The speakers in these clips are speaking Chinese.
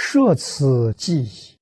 设此记忆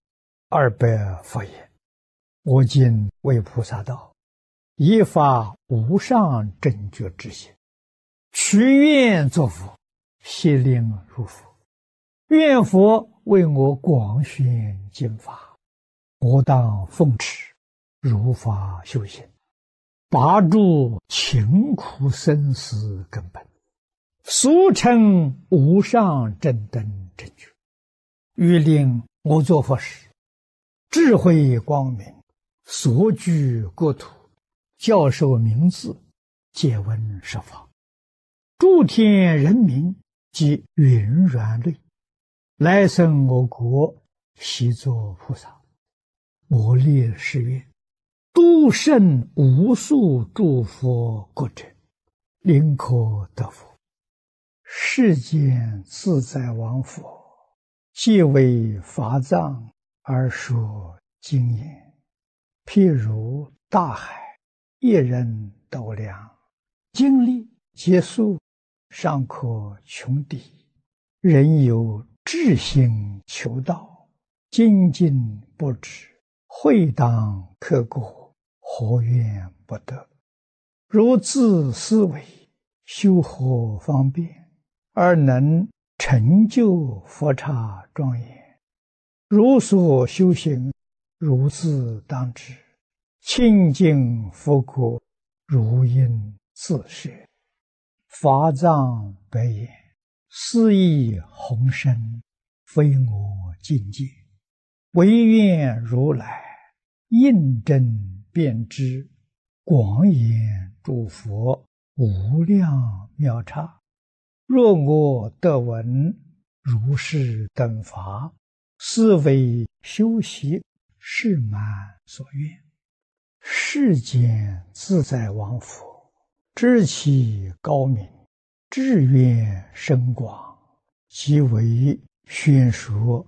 200佛言：我今为菩萨道，以发无上正觉之心，许愿作佛，悉令入佛。愿佛为我广宣经法，我当奉持，如法修行，拔除勤苦生死根本，俗称无上正等正觉。欲令我作佛时，智慧光明，所居国土，教授名字，借闻设法，诸天人民及云软类，来生我国，悉作菩萨。我立誓愿，度胜无数诸佛国者，临可得佛。世间自在王佛，既为法藏而说经言，譬如大海，一人斗量，经历劫数，尚可穷敌。人有志心求道，精进不止，会当刻过，何怨不得？如自思维，修何方便，而能成就佛刹庄严？如所修行，如自当知，清净佛国，如应自设。法藏白言：斯亦宏深，非我境界，唯愿如来印证遍知，广演诸佛无量妙刹。若我得闻如是等法，斯为修习是满所愿。世间自在王佛，知其高明，志愿深广，即为宣说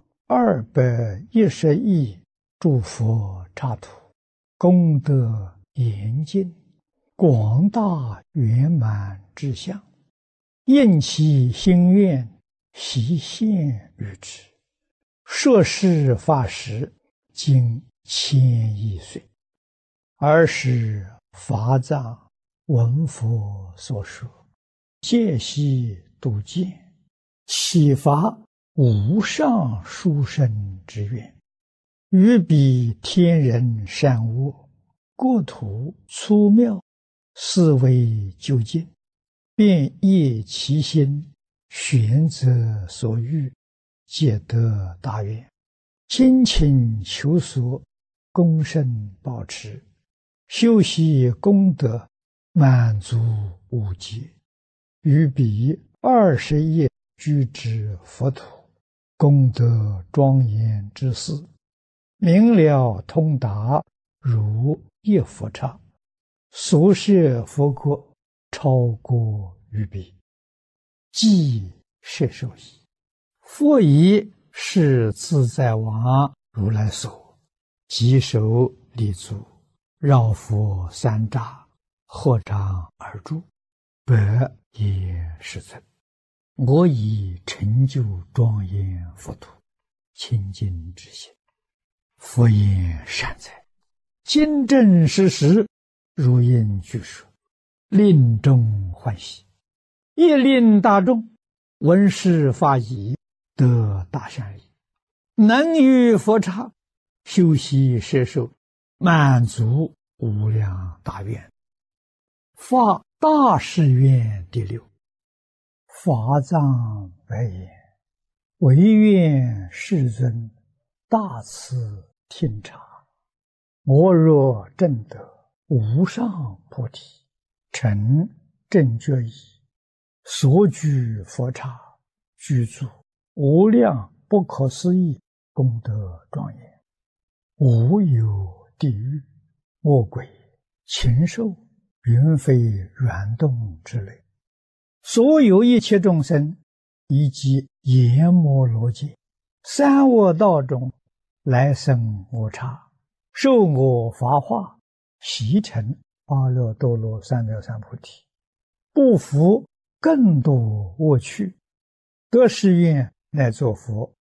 210亿诸佛刹土，功德严尽，广大圆满之相，应其心愿，悉现于之。设是法时，经1000亿岁，尔时法藏闻佛所说，戒悉度见，启发无上殊胜之愿，于彼天人善恶，国土粗妙，思维究竟，便业其心，选择所欲，皆得大愿，精勤求索，功胜保持，修习功德，满足无极。于彼20亿居之佛土，功德庄严之事，明了通达，如一佛刹，所设佛国，超过于彼。即摄受矣。佛以是自在王如来所，即手立足，绕佛3匝，合掌而住，百也世尊。我以成就庄严佛土，清净之心。佛言善哉，今正实实，如应具说，令众欢喜，亦令大众闻是法已，得大善利，能于佛刹修习摄受，满足无量大愿。发大誓愿第6。法藏白言：唯愿世尊大慈听察，我若证得无上菩提，成正觉已，所居佛刹，具足无量不可思议功德庄严，无有地狱、恶鬼、禽兽、云飞软动之类，所有一切众生，以及阎摩罗界、三恶道中来生我刹，受我法化，习成阿耨多罗三藐三菩提，不服更多恶趣，得誓愿乃作佛，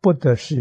不得是